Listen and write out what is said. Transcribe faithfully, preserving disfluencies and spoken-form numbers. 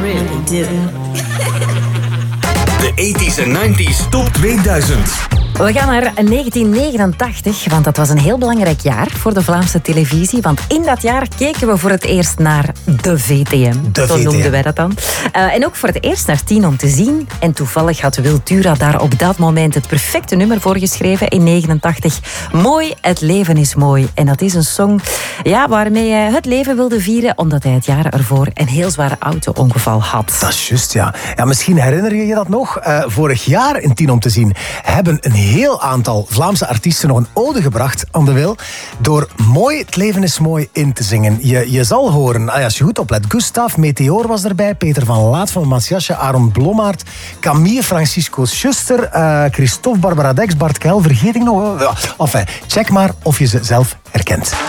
really do. De tachtiger en negentiger Top tweeduizend. We gaan naar negentien negenentachtig, want dat was een heel belangrijk jaar voor de Vlaamse televisie. Want in dat jaar keken we voor het eerst naar de V T M. De Zo V T M. noemden wij dat dan. Uh, en ook voor het eerst naar tien om te zien. En toevallig had Wiltura daar op dat moment het perfecte nummer voor geschreven in negenentachtig. Mooi, het leven is mooi. En dat is een song ja, waarmee hij het leven wilde vieren, omdat hij het jaar ervoor een heel zware auto-ongeval had. Dat is juist, ja. ja. Misschien herinner je je dat nog. Uh, vorig jaar in tien om te zien hebben een heel aantal Vlaamse artiesten nog een ode gebracht aan de wil door Mooi, het leven is mooi in te zingen. Je, je zal horen, als je goed oplet, Gustav, Meteor was erbij, Peter van Laat van Maciasje, Aaron Blommaert, Camille, Francisco Schuster, uh, Christophe, Barbara Dex, Bart Kuil, vergeet ik nog? Ja, enfin, check maar of je ze zelf herkent.